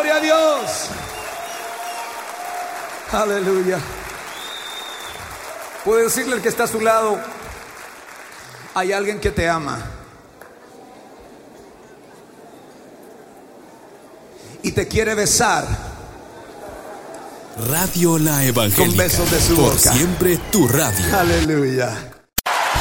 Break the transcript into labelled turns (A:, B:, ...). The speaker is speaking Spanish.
A: gloria a Dios. Aleluya. Puede decirle al que está a su lado: hay alguien que te ama y te quiere besar.
B: Radio La Evangélica.
A: Con besos de su
B: por
A: boca.
B: siempre tu radio.
A: Aleluya.